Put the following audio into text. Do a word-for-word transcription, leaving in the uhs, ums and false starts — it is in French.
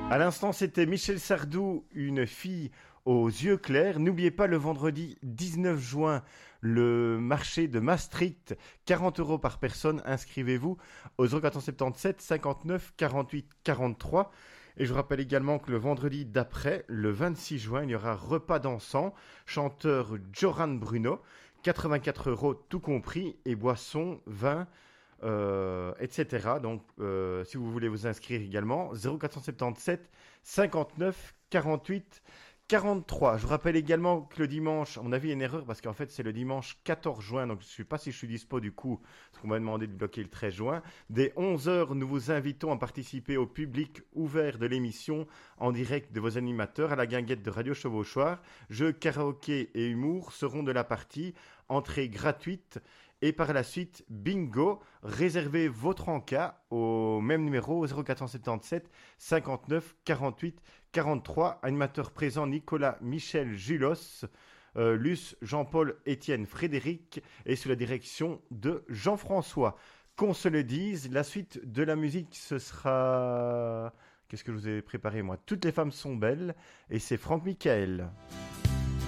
À l'instant, c'était Michel Sardou, une fille aux yeux clairs. N'oubliez pas le vendredi dix-neuf juin, le marché de Maastricht, quarante euros par personne. Inscrivez-vous au zéro quatre cent soixante-dix-sept cinquante-neuf quarante-huit quarante-trois. Et je vous rappelle également que le vendredi d'après, le vingt-six juin, il y aura repas dansant, chanteur Joran Bruno, quatre-vingt-quatre euros tout compris, et boissons, vin, euh, et cetera. Donc, euh, si vous voulez vous inscrire également, zéro quatre cent soixante-dix-sept cinquante-neuf quarante-huit quarante-trois. Je vous rappelle également que le dimanche, à mon avis, il y a une erreur parce qu'en fait, c'est le dimanche quatorze juin, donc je ne sais pas si je suis dispo du coup, parce qu'on m'a demandé de bloquer le treize juin. Dès onze heures, nous vous invitons à participer au public ouvert de l'émission en direct de vos animateurs à la guinguette de Radio Chevauchoir. Jeux, karaoké et humour seront de la partie, entrée gratuite. Et par la suite, bingo, réservez votre encas au même numéro, zéro quatre cent soixante-dix-sept cinquante-neuf quarante-huit quarante-trois. Animateur présent, Nicolas Michel Julos, euh, Luce, Jean-Paul, Étienne, Frédéric, et sous la direction de Jean-François. Qu'on se le dise, la suite de la musique, ce sera... Qu'est-ce que je vous ai préparé, moi ? Toutes les femmes sont belles, et c'est Franck Michael.